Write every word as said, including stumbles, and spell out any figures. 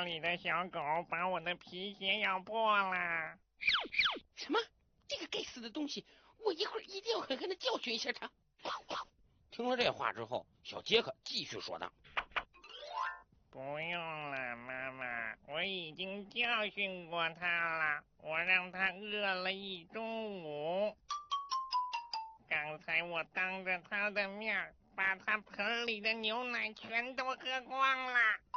里的小狗把我的皮鞋咬破了。 什么？这个该死的东西！我一会儿一定要狠狠地教训一下他。听了这话之后，小杰克继续说道： 不用了，妈妈，我已经教训过他了，我让他饿了一中午。刚才我当着他的面把他盆里的牛奶全都喝光了。